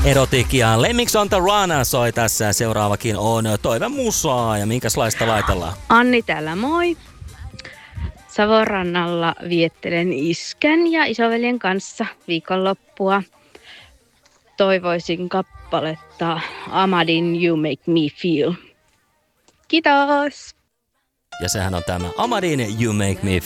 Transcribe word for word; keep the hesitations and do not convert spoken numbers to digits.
Erotiikkia. Lemmings on the Run soi tässä. Seuraavakin on Toive musaa. Ja minkälaista laitellaan? Anni täällä, moi. Savonrannalla viettelen iskän ja isoveljen kanssa viikonloppua. Toivoisin kappaletta Amadin You Make Me Feel. Kiitos! Ja sehän on tämä Amadin You Make Me